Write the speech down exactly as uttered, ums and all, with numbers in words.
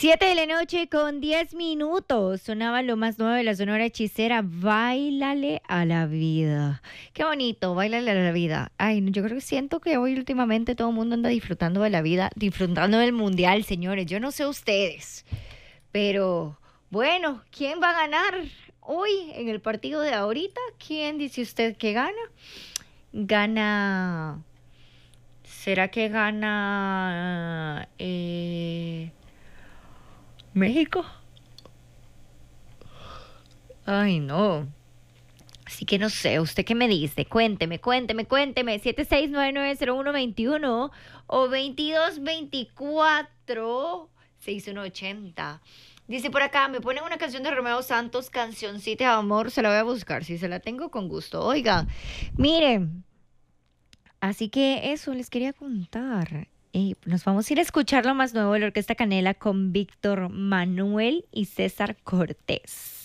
Siete de la noche con diez minutos. Sonaba lo más nuevo de la Sonora Hechicera. Báilale a la vida. Qué bonito, báilale a la vida. Ay, no, yo creo que siento que hoy últimamente todo el mundo anda disfrutando de la vida, disfrutando del mundial, señores. Yo no sé ustedes, pero bueno, ¿quién va a ganar hoy en el partido de ahorita? ¿Quién dice usted que gana? Gana. ¿Será que gana eh, México? Ay, no. Así que no sé, ¿usted qué me dice? Cuénteme, cuénteme, cuénteme. siete seis nueve nueve cero uno dos uno o veintidós veinticuatro sesenta y uno ochenta. Dice por acá, me ponen una canción de Romeo Santos, cancioncita de amor, se la voy a buscar, si se la tengo con gusto. Oiga, miren, así que eso les quería contar. Y nos vamos a ir a escuchar lo más nuevo de la Orquesta Canela con Víctor Manuel y César Cortés.